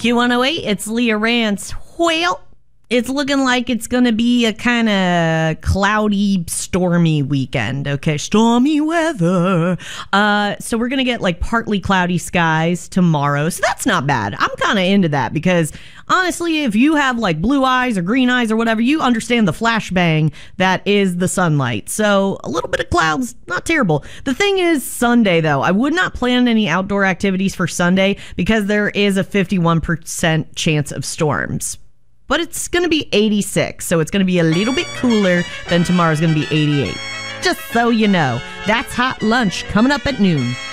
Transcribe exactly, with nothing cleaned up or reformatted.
Q one oh eight, it's Leah Rance. Well, it's looking like it's going to be a kind of cloudy, stormy weekend, okay? Stormy weather. Uh, so we're going to get like partly cloudy skies tomorrow. So that's not bad. I'm kind of into that because honestly, if you have like blue eyes or green eyes or whatever, you understand the flashbang that is the sunlight. So a little bit of clouds, not terrible. The thing is Sunday, though, I would not plan any outdoor activities for Sunday because there is a fifty-one percent chance of storms. But it's going to be eighty-six, so it's going to be a little bit cooler than tomorrow's going to be eighty-eight. Just so you know, that's Hot Lunch coming up at noon.